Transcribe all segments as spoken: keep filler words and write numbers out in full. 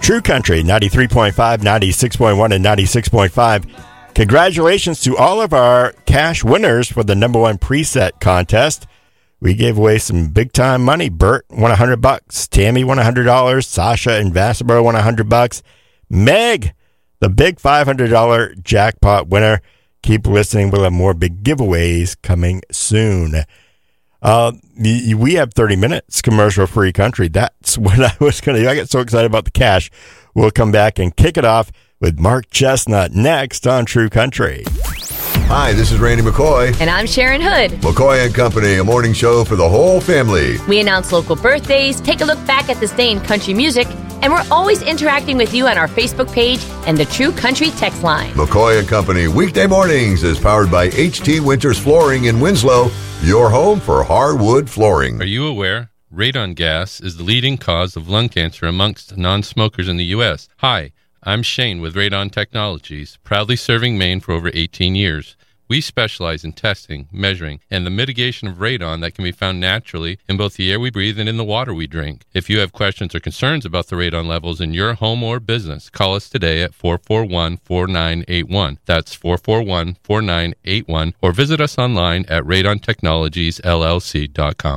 True Country, ninety-three point five, ninety-six point one, and ninety-six point five. Congratulations to all of our cash winners for the number one preset contest. We gave away some big-time money. Bert won one hundred bucks. Tammy won one hundred dollars. Sasha in Vassabro won one hundred bucks. Meg, the big five hundred dollars jackpot winner. Keep listening. We'll have more big giveaways coming soon. Uh, we have thirty minutes commercial-free country. That's what I was going to do. I get so excited about the cash. We'll come back and kick it off with Mark Chestnut next on True Country. Hi, this is Randy McCoy. And I'm Sharon Hood. McCoy and Company, a morning show for the whole family. We announce local birthdays, take a look back at this day in country music, and we're always interacting with you on our Facebook page and the True Country text line. McCoy and Company, weekday mornings, is powered by H T Winters Flooring in Winslow, your home for hardwood flooring. Are you aware? Radon gas is the leading cause of lung cancer amongst non-smokers in the U S. Hi, I'm Shane with Radon Technologies, proudly serving Maine for over eighteen years. We specialize in testing, measuring, and the mitigation of radon that can be found naturally in both the air we breathe and in the water we drink. If you have questions or concerns about the radon levels in your home or business, call us today at four four one, four nine eight one. That's four four one, four nine eight one, or visit us online at radon technologies L L C dot com.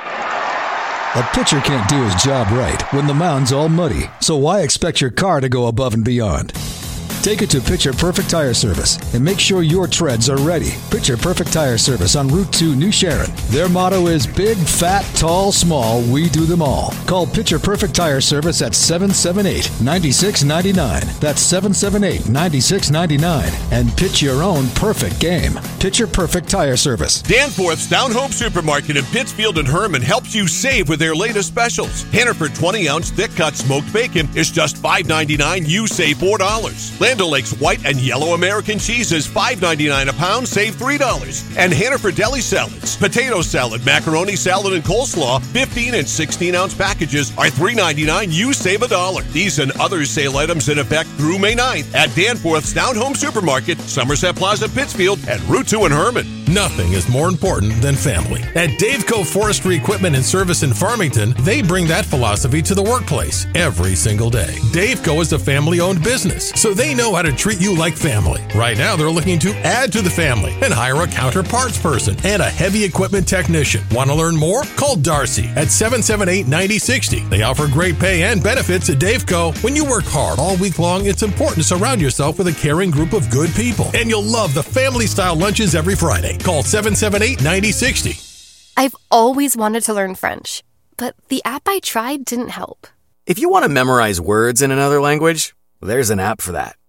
A pitcher can't do his job right when the mound's all muddy, so why expect your car to go above and beyond? Take it to Picture Perfect Tire Service and make sure your treads are ready. Picture Perfect Tire Service on Route two, New Sharon. Their motto is big, fat, tall, small, we do them all. Call Picture Perfect Tire Service at seven seven eight, nine six nine nine. That's seven seven eight, nine six nine nine. And pitch your own perfect game. Picture Perfect Tire Service. Danforth's Down Home Supermarket in Pittsfield and Herman helps you save with their latest specials. Hannaford twenty-ounce thick-cut smoked bacon is just five ninety-nine. You save four dollars. Land O'Lakes white and yellow American cheese is five ninety-nine a pound, save three dollars. And Hannaford deli salads, potato salad, macaroni salad, and coleslaw, fifteen and sixteen ounce packages are three ninety-nine. You save a dollar. These and other sale items in effect through May ninth at Danforth's Down Home Supermarket, Somerset Plaza, Pittsfield, and Route two in Herman. Nothing is more important than family. At Daveco Forestry Equipment and Service in Farmington, they bring that philosophy to the workplace every single day. Daveco is a family-owned business, so they know how to treat you like family. Right now, they're looking to add to the family and hire a counterparts person and a heavy equipment technician. Want to learn more? Call Darcy at seven seven eight, nine zero six zero. They offer great pay and benefits at Daveco. When you work hard all week long, it's important to surround yourself with a caring group of good people. And you'll love the family-style lunches every Friday. Call seven seven eight, nine zero six zero. I've always wanted to learn French, but the app I tried didn't help. If you want to memorize words in another language, there's an app for that.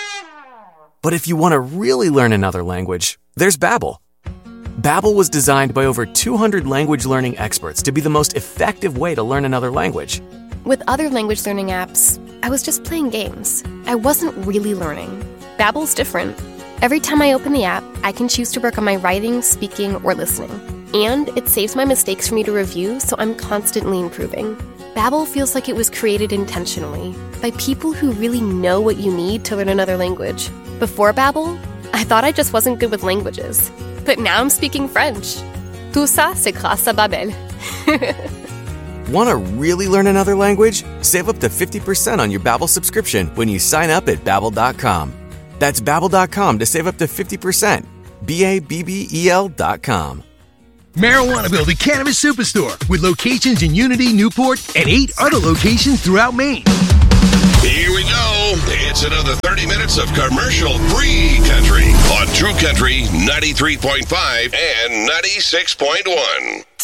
But if you want to really learn another language, there's Babbel. Babbel was designed by over two hundred language learning experts to be the most effective way to learn another language. With other language learning apps, I was just playing games. I wasn't really learning. Babbel's different. Every time I open the app, I can choose to work on my writing, speaking, or listening. And it saves my mistakes for me to review, so I'm constantly improving. Babbel feels like it was created intentionally by people who really know what you need to learn another language. Before Babbel, I thought I just wasn't good with languages. But now I'm speaking French. Tout ça, c'est grâce à Babbel. Want to really learn another language? Save up to fifty percent on your Babbel subscription when you sign up at Babbel dot com. That's Babbel dot com to save up to fifty percent. B A B B E L dot com. Marijuana Building Cannabis Superstore with locations in Unity, Newport, and eight other locations throughout Maine. Here we go. It's another thirty minutes of commercial-free country on True Country ninety-three point five and ninety-six point one.